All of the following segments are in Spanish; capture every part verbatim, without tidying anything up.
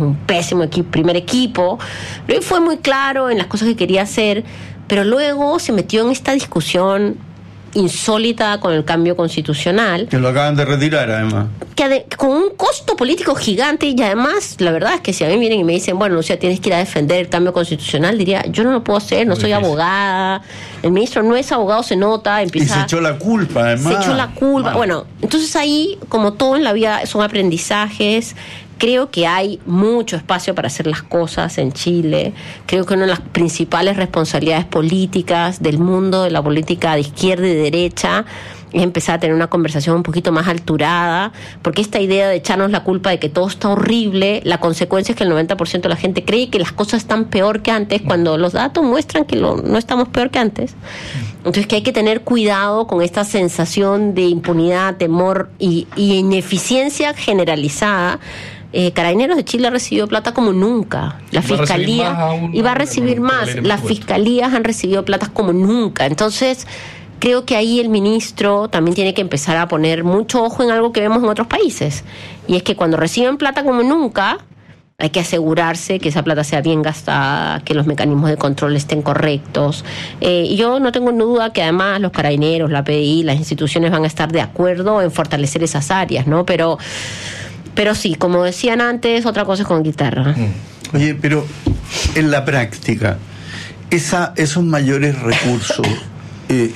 un pésimo equipo, primer equipo, pero él fue muy claro en las cosas que quería hacer, pero luego se metió en esta discusión insólita con el cambio constitucional. Que lo acaban de retirar, además. Que de, con un costo político gigante, y además, la verdad es que si a mí vienen y me dicen, bueno, Lucía, tienes que ir a defender el cambio constitucional, diría, yo no lo puedo hacer, no Muy soy difícil. abogada, el ministro no es abogado, se nota, empieza... Y se echó la culpa, además. Se echó la culpa. Bueno, entonces ahí, como todo en la vida, son aprendizajes. Creo que hay mucho espacio para hacer las cosas en Chile. Creo que una de las principales responsabilidades políticas del mundo, de la política de izquierda y de derecha, es empezar a tener una conversación un poquito más alturada, porque esta idea de echarnos la culpa de que todo está horrible, la consecuencia es que el noventa por ciento de la gente cree que las cosas están peor que antes, cuando los datos muestran que lo, no estamos peor que antes. Entonces que hay que tener cuidado con esta sensación de impunidad, temor y, y ineficiencia generalizada. Eh, Carabineros de Chile ha recibido plata como nunca. La fiscalía y va a recibir más. Las fiscalías han recibido platas como nunca. Entonces, creo que ahí el ministro también tiene que empezar a poner mucho ojo en algo que vemos en otros países. Y es que cuando reciben plata como nunca, hay que asegurarse que esa plata sea bien gastada, que los mecanismos de control estén correctos. Eh, y yo no tengo duda que además los carabineros, la P D I, las instituciones van a estar de acuerdo en fortalecer esas áreas, ¿no? Pero... Pero sí, como decían antes, otra cosa es con guitarra. Oye, pero en la práctica, esa, esos mayores recursos, eh,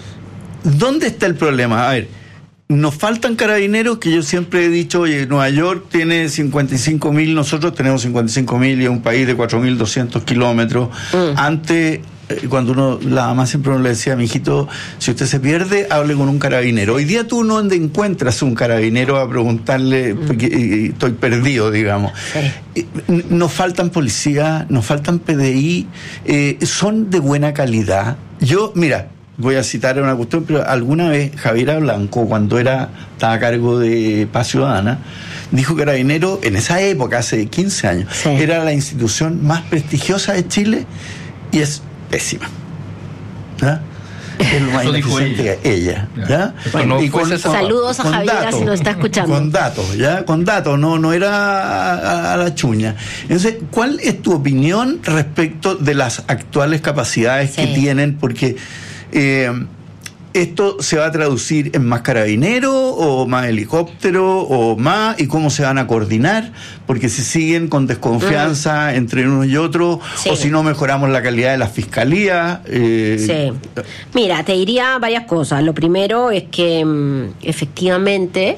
¿dónde está el problema? A ver, nos faltan carabineros, que yo siempre he dicho, oye, Nueva York tiene cincuenta y cinco mil, nosotros tenemos cincuenta y cinco mil y es un país de cuatro mil doscientos kilómetros. Mm. Antes... Cuando uno, la mamá siempre uno le decía, mijito, si usted se pierde, hable con un carabinero. Hoy día tú no encuentras un carabinero a preguntarle, porque estoy perdido, digamos. Sí. Nos faltan policías, nos faltan P D I, eh, son de buena calidad. Yo, mira, voy a citar una cuestión, pero alguna vez Javiera Blanco, cuando era estaba a cargo de Paz Ciudadana, dijo que Carabinero, en esa época, hace quince años, sí, era la institución más prestigiosa de Chile y es pésima. ¿Ah? Es lo más ineficiente que ella. ¿Ya? Bueno, y con, con, saludos a Javiera si nos está escuchando. Con datos, ¿ya? Con datos, no, no era a, a la chuña. Entonces, ¿cuál es tu opinión respecto de las actuales capacidades sí. que tienen? Porque eh, ¿esto se va a traducir en más carabineros o más helicópteros o más? ¿Y cómo se van a coordinar? Porque si siguen con desconfianza uh-huh. entre unos y otros, sí. o si no mejoramos la calidad de la fiscalía. Eh... Sí. Mira, te diría varias cosas. Lo primero es que um, efectivamente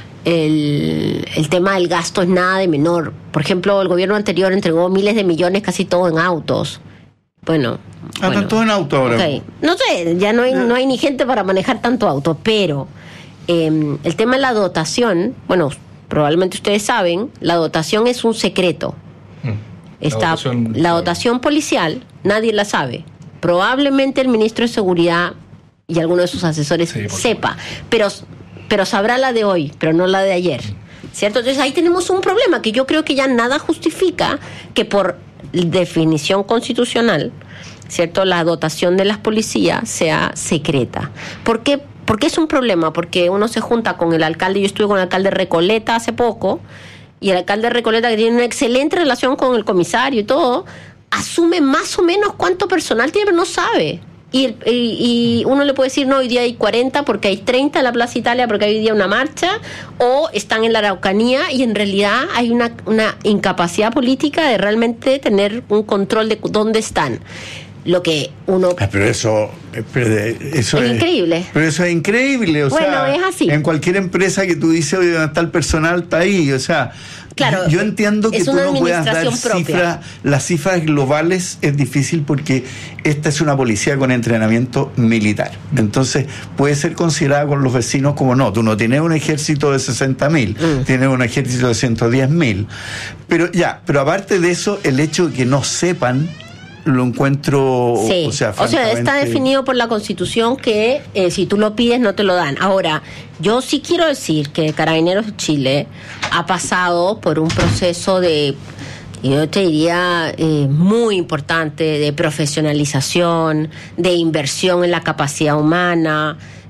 el, el tema del gasto es nada de menor. Por ejemplo, el gobierno anterior entregó miles de millones, casi todo en autos. Bueno... Ah, bueno, tanto en auto ahora. Okay. No sé, ya no hay, no hay ni gente para manejar tanto auto, pero eh, el tema de la dotación, bueno, probablemente ustedes saben, la dotación es un secreto. Mm. Está, la, dotación, la dotación policial, nadie la sabe. Probablemente el ministro de Seguridad y alguno de sus asesores sí, sepa, pero, pero sabrá la de hoy, pero no la de ayer. ¿Cierto? Entonces ahí tenemos un problema que yo creo que ya nada justifica que por definición constitucional, ¿cierto?, la dotación de las policías sea secreta. ¿Por qué? Porque es un problema, porque uno se junta con el alcalde, yo estuve con el alcalde Recoleta hace poco, y el alcalde Recoleta, que tiene una excelente relación con el comisario y todo, asume más o menos cuánto personal tiene, pero no sabe. Y, y, y uno le puede decir, no, hoy día hay cuarenta porque hay treinta en la Plaza Italia porque hay hoy día una marcha, o están en la Araucanía, y en realidad hay una, una incapacidad política de realmente tener un control de dónde están. Lo que uno... Ah, pero eso, pero eso es, es increíble. Pero eso es increíble, o bueno, sea, es así. En cualquier empresa que tú dices, oye, ¿dónde está el personal? Está ahí, o sea... Claro, yo entiendo que tú no puedas dar cifras, las cifras globales es difícil porque esta es una policía con entrenamiento militar. Entonces puede ser considerada con los vecinos como no, tú no tienes un ejército de sesenta mil, mm. tienes un ejército de ciento diez mil. Pero ya, pero aparte de eso, el hecho de que no sepan, lo encuentro, sí. o sea, o sea, está definido por la Constitución que eh, si tú lo pides no te lo dan. Ahora, yo sí quiero decir que Carabineros de Chile ha pasado por un proceso de, yo te diría, eh, muy importante de profesionalización, de inversión en la capacidad humana,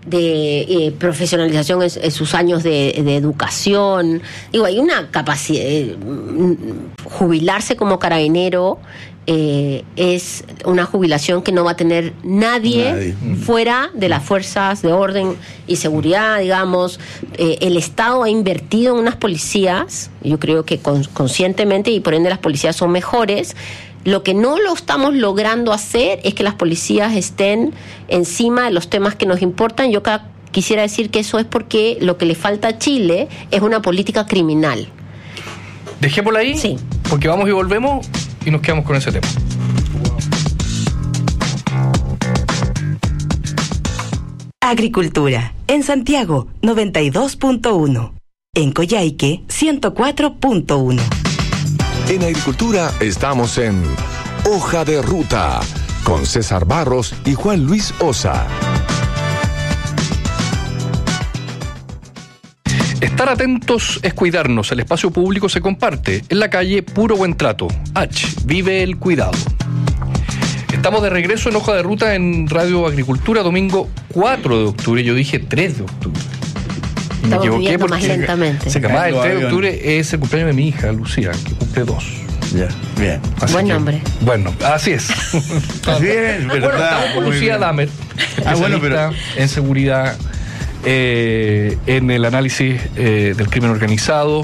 de eh, profesionalización en, en sus años de, de educación. Digo, hay una capacidad, eh, jubilarse como carabinero eh, es una jubilación que no va a tener nadie, nadie. fuera de las fuerzas de orden y seguridad, digamos. Eh, el Estado ha invertido en unas policías, yo creo que con, conscientemente, y por ende las policías son mejores. Lo que no lo estamos logrando hacer es que las policías estén encima de los temas que nos importan. Yo acá quisiera decir que eso es porque lo que le falta a Chile es una política criminal. Dejémosla ahí, sí. Porque vamos y volvemos y nos quedamos con ese tema. Agricultura, en Santiago, noventa y dos punto uno. En Coyhaique, ciento cuatro punto uno. En Agricultura estamos en Hoja de Ruta, con César Barros y Juan Luis Osa. Estar atentos es cuidarnos. El espacio público se comparte. En la calle, puro buen trato. H, vive el cuidado. Estamos de regreso en Hoja de Ruta en Radio Agricultura, domingo cuatro de octubre. Yo dije tres de octubre. Me Estamos equivoqué porque más se, lentamente. Se acaba, el tres de octubre es el cumpleaños de mi hija, Lucía, que cumple dos. Ya, bien. Así Buen que, nombre. Bueno, así es. Así es, verdad. Bueno, estamos con Lucía bien. Damer, ah, bueno, pero... en seguridad, eh, en el análisis eh, del crimen organizado,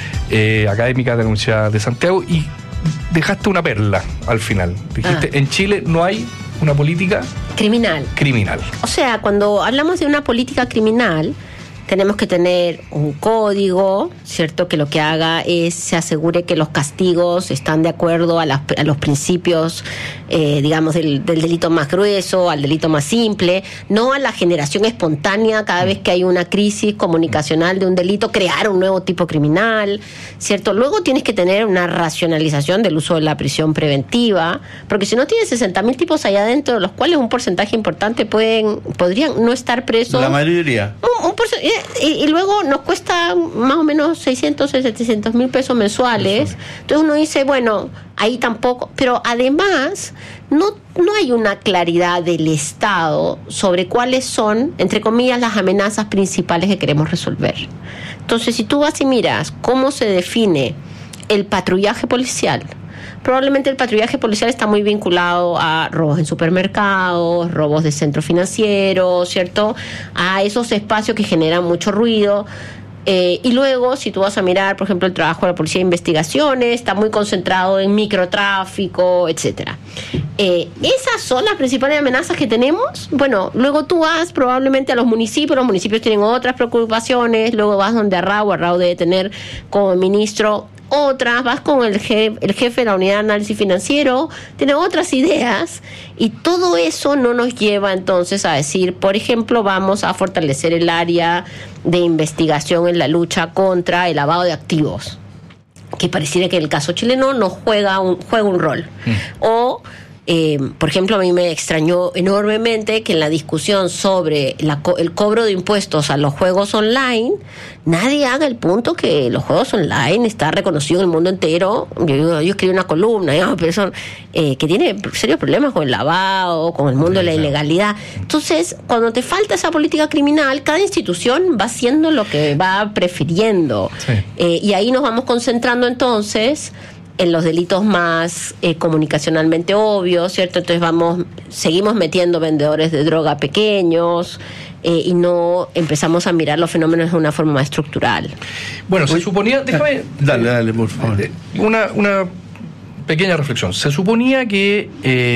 eh, académica de la Universidad de Santiago, y dejaste una perla al final. Dijiste, ah. en Chile no hay una política criminal. Criminal. O sea, cuando hablamos de una política criminal, tenemos que tener un código, ¿cierto? Que lo que haga es se asegure que los castigos están de acuerdo a, las, a los principios, eh, digamos, del, del delito más grueso, al delito más simple, no a la generación espontánea cada vez que hay una crisis comunicacional de un delito, crear un nuevo tipo criminal, ¿cierto? Luego tienes que tener una racionalización del uso de la prisión preventiva, porque si no tienes sesenta mil tipos allá adentro, de los cuales un porcentaje importante pueden podrían no estar presos. La mayoría. Un, un porcentaje. Y, y luego nos cuesta más o menos seiscientos, setecientos mil pesos mensuales. Entonces uno dice, bueno, ahí tampoco. Pero además, no, no hay una claridad del Estado sobre cuáles son, entre comillas, las amenazas principales que queremos resolver. Entonces, si tú vas y miras cómo se define el patrullaje policial, probablemente el patrullaje policial está muy vinculado a robos en supermercados, robos de centros financieros, ¿cierto? A esos espacios que generan mucho ruido. Eh, y luego, si tú vas a mirar, por ejemplo, el trabajo de la policía de investigaciones, está muy concentrado en microtráfico, etcétera. Eh, esas son las principales amenazas que tenemos. Bueno, luego tú vas probablemente a los municipios, los municipios tienen otras preocupaciones, luego vas donde Arrau, Arrau debe tener como ministro otras, vas con el jefe, el jefe de la unidad de análisis financiero, tiene otras ideas, y todo eso no nos lleva entonces a decir, por ejemplo, vamos a fortalecer el área de investigación en la lucha contra el lavado de activos, que pareciera que en el caso chileno no juega un, juega un rol. Mm. O Eh, por ejemplo, a mí me extrañó enormemente que en la discusión sobre la co- el cobro de impuestos a los juegos online, nadie haga el punto que los juegos online está reconocido en el mundo entero. Yo, yo, yo escribí una columna, digamos, pero son, eh, que tiene serios problemas con el lavado, con el mundo sí, de la claro. ilegalidad. Entonces, cuando te falta esa política criminal, cada institución va haciendo lo que va prefiriendo. Sí. Eh, y ahí nos vamos concentrando entonces en los delitos más eh, comunicacionalmente obvios, ¿cierto? Entonces vamos, seguimos metiendo vendedores de droga pequeños eh, y no empezamos a mirar los fenómenos de una forma más estructural. Bueno, se suponía, déjame... Dale, dale, por favor. Una, una pequeña reflexión. Se suponía que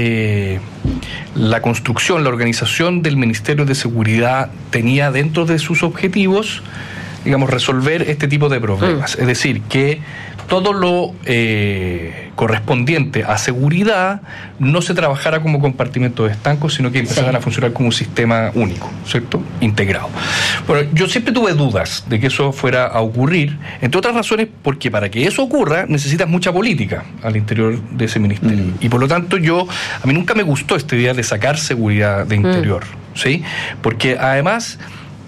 eh, la construcción, la organización del Ministerio de Seguridad tenía dentro de sus objetivos, digamos, resolver este tipo de problemas. Mm. Es decir, que todo lo eh, correspondiente a seguridad no se trabajara como compartimentos estancos, sino que empezaran sí. a funcionar como un sistema único, ¿cierto? Integrado. Bueno, yo siempre tuve dudas de que eso fuera a ocurrir, entre otras razones porque para que eso ocurra necesitas mucha política al interior de ese ministerio. Mm. Y por lo tanto yo, a mí nunca me gustó esta idea de sacar seguridad de interior, mm. ¿sí? Porque además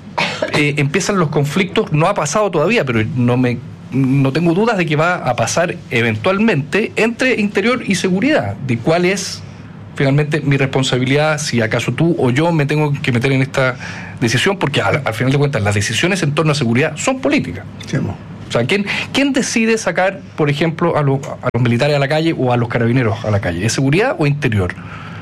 eh, empiezan los conflictos, no ha pasado todavía, pero no me... no tengo dudas de que va a pasar eventualmente entre interior y seguridad, de cuál es finalmente mi responsabilidad si acaso tú o yo me tengo que meter en esta decisión, porque al, al final de cuentas las decisiones en torno a seguridad son políticas. Sí, mo. O sea, ¿quién, ¿quién decide sacar, por ejemplo, a los, a los militares a la calle o a los carabineros a la calle? ¿Es seguridad o interior?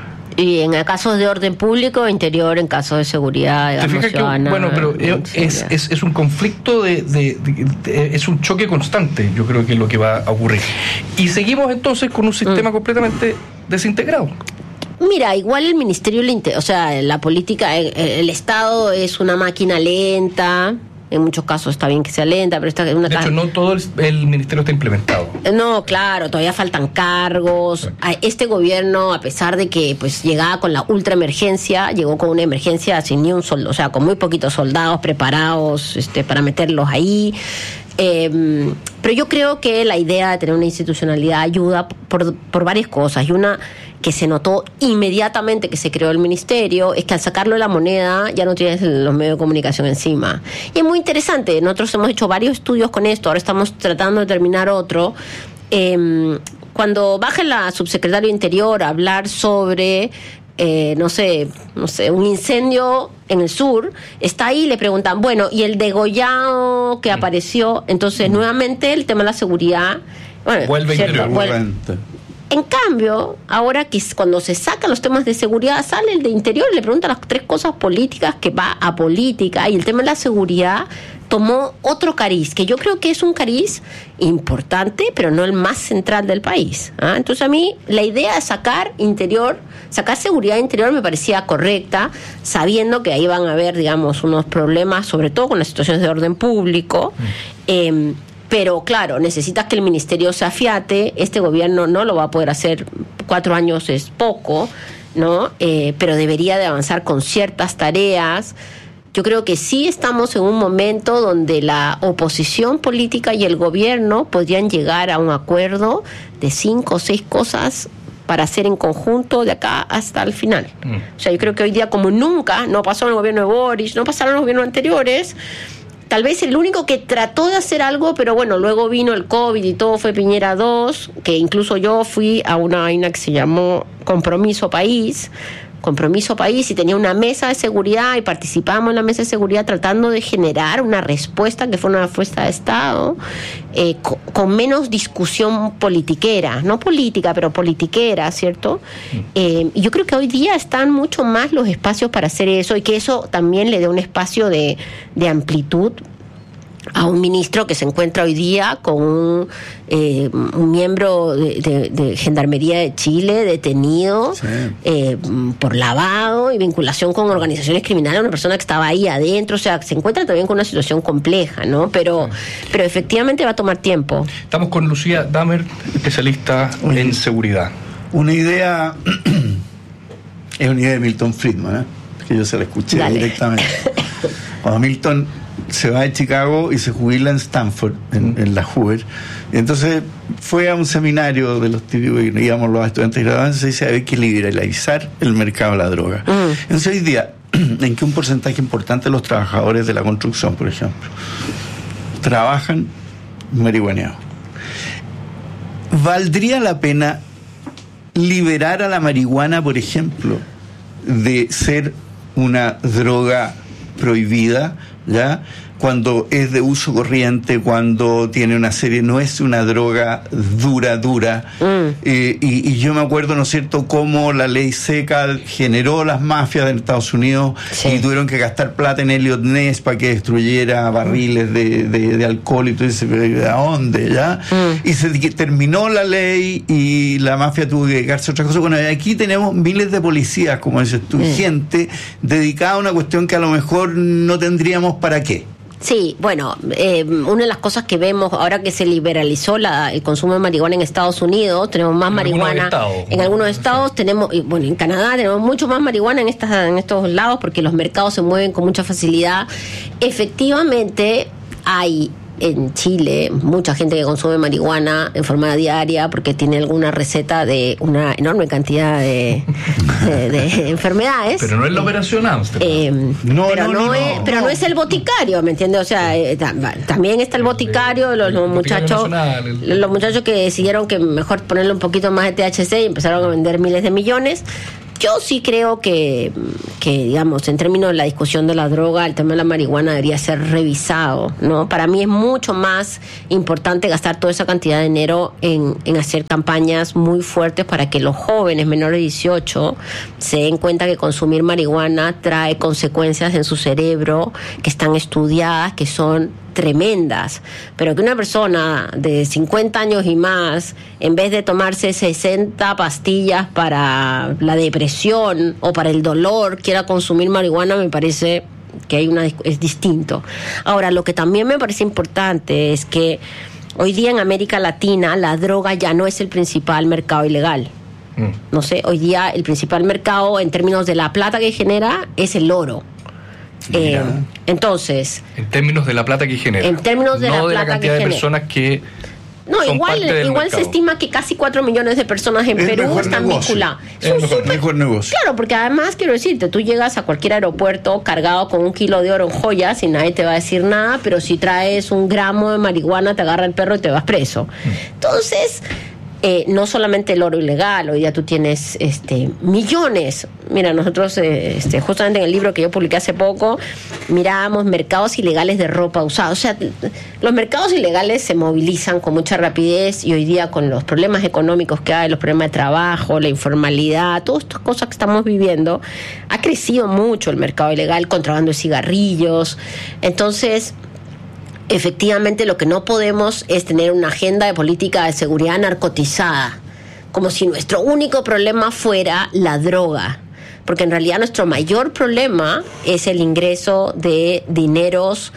Y en casos de orden público, interior, en casos de seguridad, digamos, que, ciudadana, bueno, pero es, es, es un conflicto, de, de, de, de, es un choque constante, yo creo que es lo que va a ocurrir. Y seguimos entonces con un sistema mm. completamente desintegrado. Mira, igual el ministerio, o sea, la política, el, el Estado es una máquina lenta. En muchos casos está bien que sea lenta, pero está una de hecho, no todo el, el ministerio está implementado. No, claro, todavía faltan cargos. Este gobierno, a pesar de que pues llegaba con la ultra emergencia, llegó con una emergencia sin ni un soldado, o sea, con muy poquitos soldados preparados este, para meterlos ahí. Eh, pero yo creo que la idea de tener una institucionalidad ayuda por, por varias cosas. Y una que se notó inmediatamente que se creó el ministerio es que al sacarlo de la moneda ya no tienes los medios de comunicación encima. Y es muy interesante. Nosotros hemos hecho varios estudios con esto. Ahora estamos tratando de terminar otro. Eh, cuando baja la subsecretaria de Interior a hablar sobre... Eh, no sé, no sé, un incendio en el sur, está ahí y le preguntan, bueno, ¿y el degollado que apareció? Entonces, nuevamente, el tema de la seguridad... Bueno, vuelve interior. Vuelve. En cambio, ahora que cuando se sacan los temas de seguridad, sale el de interior y le pregunta las tres cosas políticas que va a política, y el tema de la seguridad tomó otro cariz, que yo creo que es un cariz importante, pero no el más central del país. ¿Ah? Entonces a mí la idea de sacar interior, sacar seguridad interior me parecía correcta, sabiendo que ahí van a haber, digamos, unos problemas, sobre todo con las situaciones de orden público. Mm. Eh, Pero claro, necesitas que el ministerio se afiate. Este gobierno no lo va a poder hacer, cuatro años es poco, ¿no? Eh, pero debería de avanzar con ciertas tareas. Yo creo que sí estamos en un momento donde la oposición política y el gobierno podrían llegar a un acuerdo de cinco o seis cosas para hacer en conjunto de acá hasta el final. Mm. O sea, yo creo que hoy día, como nunca, no pasó en el gobierno de Boris, no pasaron en los gobiernos anteriores. Tal vez el único que trató de hacer algo, pero bueno, luego vino el COVID y todo, fue Piñera dos, que incluso yo fui a una vaina que se llamó Compromiso País, Compromiso País, y tenía una mesa de seguridad y participamos en la mesa de seguridad tratando de generar una respuesta que fue una respuesta de Estado eh, con, con menos discusión politiquera, no política, pero politiquera, ¿cierto? Eh, y yo creo que hoy día están mucho más los espacios para hacer eso, y que eso también le dé un espacio de, de amplitud a un ministro que se encuentra hoy día con un, eh, un miembro de, de, de Gendarmería de Chile detenido sí. eh, por lavado y vinculación con organizaciones criminales, una persona que estaba ahí adentro, o sea, se encuentra también con una situación compleja, ¿no? Pero, sí. pero efectivamente va a tomar tiempo. Estamos con Lucía Damer, especialista Oye, en seguridad. Una idea, es una idea de Milton Friedman, ¿eh? Que yo se la escuché Dale. directamente. Cuando Milton se va de Chicago y se jubila en Stanford, en, en la Hoover, y entonces fue a un seminario de los típicos, digamos, los estudiantes graduados, y dice, hay que liberalizar el mercado de la droga. Mm. Entonces hoy día, en que un porcentaje importante de los trabajadores de la construcción, por ejemplo, trabajan marihuaneados, ¿valdría la pena liberar a la marihuana, por ejemplo, de ser una droga prohibida, ya, cuando es de uso corriente, cuando tiene una serie, no es una droga dura, dura? Mm. Eh, y, y yo me acuerdo, ¿no es cierto?, cómo la ley seca generó las mafias de Estados Unidos, sí. y tuvieron que gastar plata en Elliot Ness para que destruyera barriles de, de, de alcohol, y tú dices, ¿a dónde? ¿Ya? Mm. Y se terminó la ley y la mafia tuvo que dedicarse a otra cosa. Bueno, aquí tenemos miles de policías, como dices tú, mm. gente dedicada a una cuestión que a lo mejor no tendríamos para qué. Sí, bueno, eh, una de las cosas que vemos ahora que se liberalizó la, el consumo de marihuana en Estados Unidos, tenemos más en marihuana estados, en algunos estados, sí. tenemos, y bueno, en Canadá tenemos mucho más marihuana en estas, en estos lados porque los mercados se mueven con mucha facilidad. Efectivamente hay en Chile mucha gente que consume marihuana en forma diaria porque tiene alguna receta de una enorme cantidad de, de, de enfermedades. Pero no es la operación Amsterdam. Eh, No, pero no, no, no, es, no. pero no es el boticario, ¿me entiendes? O sea, eh, ta- también está el boticario, los, los El boticario muchachos, nacional, el- los muchachos que decidieron que mejor ponerle un poquito más de T H C y empezaron a vender miles de millones. Yo sí creo que, que, digamos, en términos de la discusión de la droga, el tema de la marihuana debería ser revisado, ¿no? Para mí es mucho más importante gastar toda esa cantidad de dinero en, en hacer campañas muy fuertes para que los jóvenes menores de dieciocho se den cuenta que consumir marihuana trae consecuencias en su cerebro que están estudiadas, que son tremendas, pero que una persona de cincuenta años y más, en vez de tomarse sesenta pastillas para la depresión o para el dolor, quiera consumir marihuana, me parece que hay una es distinto. Ahora, lo que también me parece importante es que hoy día en América Latina la droga ya no es el principal mercado ilegal. Mm. No sé, hoy día el principal mercado en términos de la plata que genera es el oro. Eh, entonces, En términos de la plata que genera. En términos de no la de la plata cantidad que de genera. personas que no, son igual, parte del igual se mercado. estima que casi cuatro millones de personas en Es Perú mejor están negocio. vinculadas. Es Son mejor, súper- mejor negocio. Claro, porque además quiero decirte, tú llegas a cualquier aeropuerto cargado con un kilo de oro en joyas y nadie te va a decir nada, pero si traes un gramo de marihuana te agarra el perro y te vas preso. Entonces, eh, no solamente el oro ilegal, hoy día tú tienes este millones. Mira, nosotros eh, este, justamente en el libro que yo publiqué hace poco, mirábamos mercados ilegales de ropa usada. O sea, los mercados ilegales se movilizan con mucha rapidez y hoy día con los problemas económicos que hay, los problemas de trabajo, la informalidad, todas estas cosas que estamos viviendo, ha crecido mucho el mercado ilegal, contrabando de cigarrillos. Entonces, efectivamente, lo que no podemos es tener una agenda de política de seguridad narcotizada, como si nuestro único problema fuera la droga, porque en realidad nuestro mayor problema es el ingreso de dineros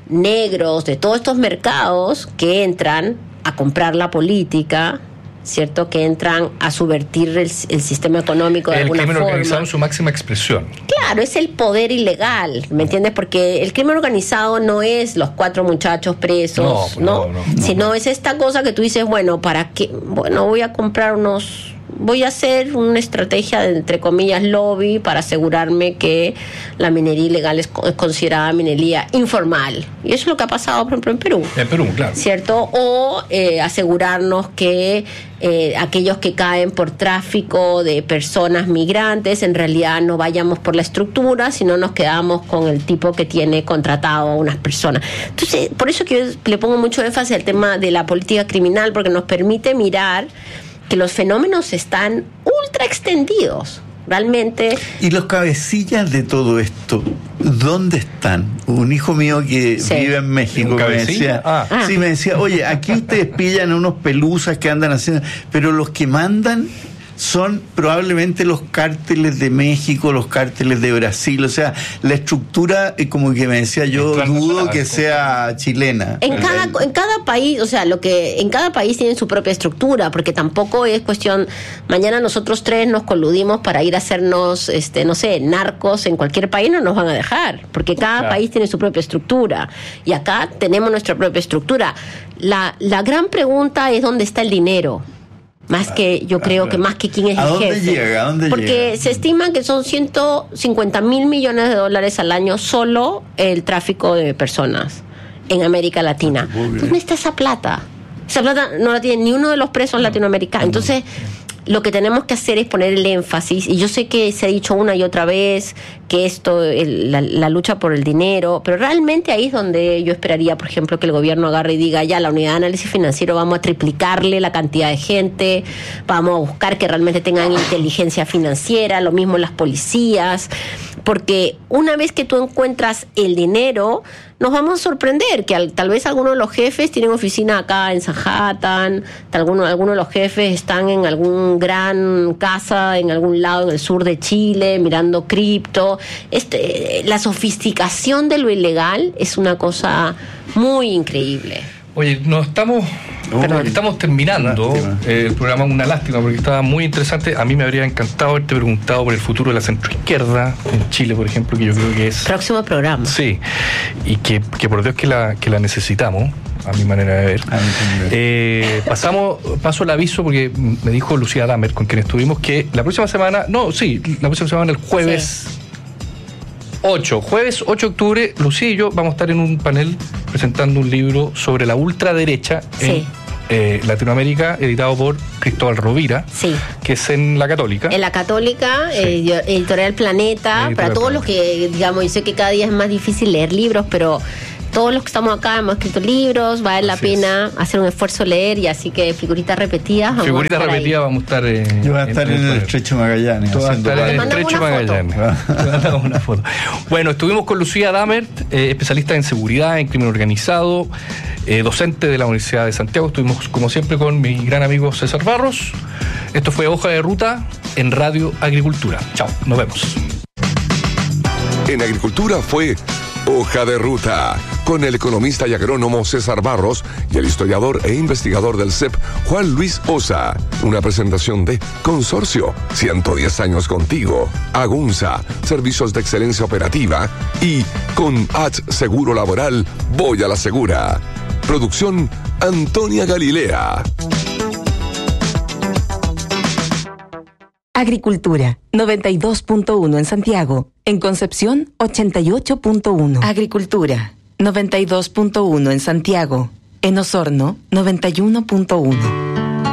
negros de todos estos mercados que entran a comprar la política, ¿cierto? Que entran a subvertir el, el sistema económico de el alguna crimen forma. organizado en su máxima expresión. Claro, es el poder ilegal, ¿me entiendes? Porque el crimen organizado no es los cuatro muchachos presos, No, ¿no? no, no, no, Sino no. es esta cosa que tú dices, bueno, ¿para qué? Bueno, voy a comprar unos... Voy a hacer una estrategia de, entre comillas, lobby para asegurarme que la minería ilegal es, co- es considerada minería informal. Y eso es lo que ha pasado, por ejemplo, en Perú. En Perú, claro. ¿Cierto? O eh, asegurarnos que eh, aquellos que caen por tráfico de personas migrantes en realidad no vayamos por la estructura, sino nos quedamos con el tipo que tiene contratado a unas personas. Entonces, por eso que yo le pongo mucho énfasis al tema de la política criminal, porque nos permite mirar que los fenómenos están ultra extendidos. Realmente. Y los cabecillas de todo esto, ¿dónde están? Un hijo mío que Sí. vive en México ¿Un me cabecilla? decía, Ah. Ah. sí, me decía, oye, aquí ustedes pillan a unos pelusas que andan haciendo, pero los que mandan son probablemente los cárteles de México, los cárteles de Brasil, o sea, la estructura, eh, como que me decía yo, dudo que sea chilena. En cada, en cada país, o sea, lo que en cada país tienen su propia estructura, porque tampoco es cuestión, mañana nosotros tres nos coludimos para ir a hacernos, este, no sé, narcos en cualquier país, no nos van a dejar, porque cada Claro. país tiene su propia estructura, y acá tenemos nuestra propia estructura. La, la gran pregunta es dónde está el dinero. Más que, yo creo que más que quién es ¿A el dónde jefe. llega? ¿A dónde Porque llega? se estima que son ciento cincuenta mil millones de dólares al año solo el tráfico de personas en América Latina. puedo creer. ¿Dónde está esa plata? Esa plata no la tiene ni uno de los presos latinoamericanos. Entonces, lo que tenemos que hacer es poner el énfasis, y yo sé que se ha dicho una y otra vez que esto, el- la, la lucha por el dinero, pero realmente ahí es donde yo esperaría, por ejemplo, que el gobierno agarre y diga, ya, la unidad de análisis financiero vamos a triplicarle la cantidad de gente, vamos a buscar que realmente tengan inteligencia financiera, lo mismo las policías, porque una vez que tú encuentras el dinero, nos vamos a sorprender que al- tal vez algunos de los jefes tienen oficina acá en Manhattan, algunos algunos de los jefes están en algún gran casa en algún lado en el sur de Chile mirando cripto. Este, la sofisticación de lo ilegal es una cosa muy increíble. Oye, nos estamos, Oh, estamos terminando eh, el programa, una lástima, porque estaba muy interesante. A mí me habría encantado haberte preguntado por el futuro de la centroizquierda en Chile, por ejemplo, que yo creo que es... Próximo programa. Sí, y que, que por Dios que la, que la necesitamos, a mi manera de ver. Eh, pasamos, paso el aviso, porque me dijo Lucía Damer, con quien estuvimos, que la próxima semana, no, sí, la próxima semana, el jueves... Sí. ocho, jueves ocho de octubre, Lucía y yo vamos a estar en un panel presentando un libro sobre la ultraderecha sí. en eh, Latinoamérica, editado por Cristóbal Rovira, sí. que es en La Católica. En La Católica, sí. eh, Editorial Planeta, Editorial para todos Planeta. Los que, digamos, yo sé que cada día es más difícil leer libros, pero... Todos los que estamos acá hemos escrito libros, vale la pena es. hacer un esfuerzo leer, y así que figuritas repetidas. Figuritas repetidas vamos a estar. Eh, Yo voy a estar en, en el Estrecho Magallanes. Tú vas a estar en el Estrecho Magallanes. Una foto. Bueno, estuvimos con Lucía Damer, eh, especialista en seguridad, en crimen organizado, eh, docente de la Universidad de Santiago. Estuvimos, como siempre, con mi gran amigo César Barros. Esto fue Hoja de Ruta en Radio Agricultura. Chao, nos vemos. En Agricultura fue Hoja de Ruta, con el economista y agrónomo César Barros y el historiador e investigador del C E P, Juan Luis Osa. Una presentación de Consorcio, ciento diez años contigo, Agunza, servicios de excelencia operativa, y con H Seguro Laboral, voy a la segura. Producción Antonia Galilea. Agricultura, noventa y dos punto uno en Santiago. En Concepción, ochenta y ocho punto uno. Agricultura, noventa y dos punto uno en Santiago. En Osorno, noventa y uno punto uno.